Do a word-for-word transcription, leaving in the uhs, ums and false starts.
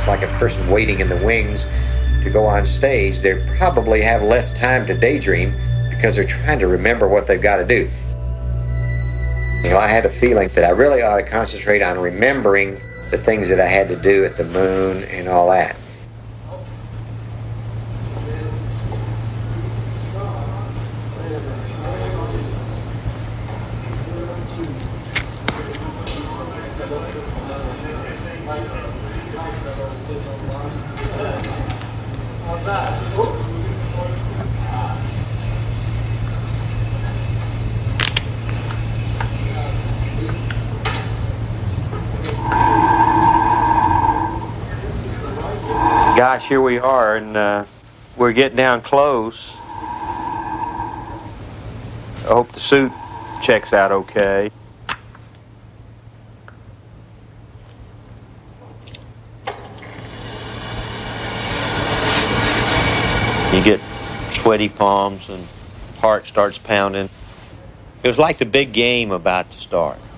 like a person waiting in the wings to go on stage. They probably have less time to daydream because they're trying to remember what they've got to do. You know, I had a feeling that I really ought to concentrate on remembering the things that I had to do at the moon and all that. Gosh, here we are, and uh, we're getting down close. I hope the suit checks out okay. You get sweaty palms and heart starts pounding. It was like the big game about to start.